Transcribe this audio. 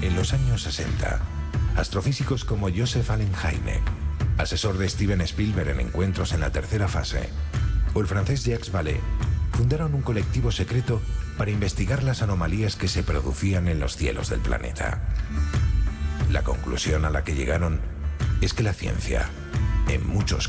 En los años 60, astrofísicos como Joseph Allen Hynek, asesor de Steven Spielberg en Encuentros en la tercera fase, o el francés Jacques Vallée, fundaron un colectivo secreto para investigar las anomalías que se producían en los cielos del planeta. La conclusión a la que llegaron es que la ciencia, en muchos